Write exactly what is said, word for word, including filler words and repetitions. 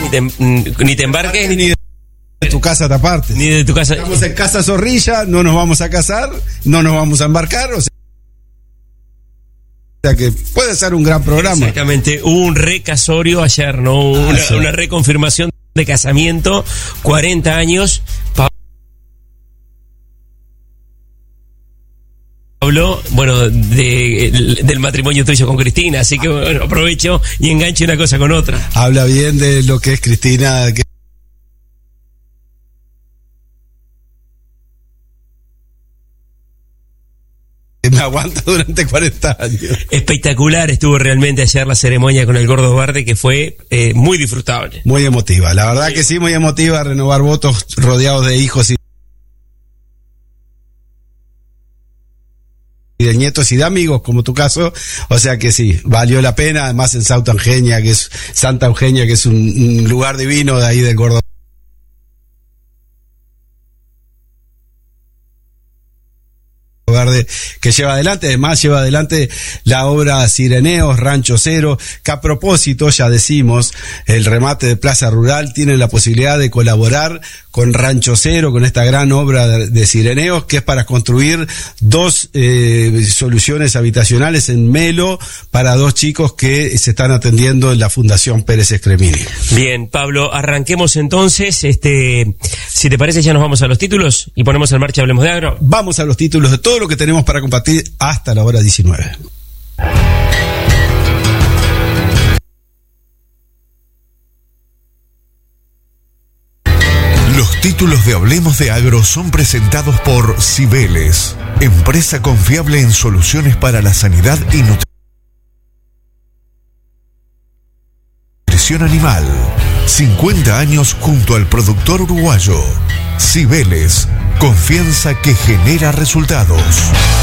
ni te, ni te embarques, ni de tu casa te apartes. Ni de tu casa. Estamos en Casa Zorrilla, no nos vamos a casar, no nos vamos a embarcar, o sea, o sea que puede ser un gran programa. Exactamente, hubo un recasorio ayer, ¿no? Una, ah, sí. una reconfirmación de casamiento, cuarenta años. Pablo, bueno, de, del matrimonio tuyo con Cristina, así que bueno, aprovecho y enganche una cosa con otra. Habla bien de lo que es Cristina, que me aguanta durante cuarenta años. Espectacular estuvo realmente ayer la ceremonia con el Gordo Verde, que fue eh, muy disfrutable. Muy emotiva, la verdad sí. que sí, muy emotiva, renovar votos rodeados de hijos y y de nietos y de amigos, como tu caso, o sea que sí, valió la pena, además en Santa Eugenia, que es Santa Eugenia, que es un, un lugar divino de ahí del Gordo Verde, que lleva adelante, además lleva adelante la obra Sireneos, Rancho Cero, que a propósito, ya decimos, el remate de Plaza Rural tiene la posibilidad de colaborar con Rancho Cero, con esta gran obra de, de Sireneos, que es para construir dos eh, soluciones habitacionales en Melo para dos chicos que se están atendiendo en la Fundación Pérez Escremini. Bien, Pablo, arranquemos entonces, este, si te parece ya nos vamos a los títulos y ponemos en marcha Hablemos de Agro. Vamos a los títulos de todo lo que tenemos para compartir hasta la hora diecinueve. Los títulos de Hablemos de Agro son presentados por Cibeles, empresa confiable en soluciones para la sanidad y nutrición animal. cincuenta años junto al productor uruguayo. Cibeles, confianza que genera resultados.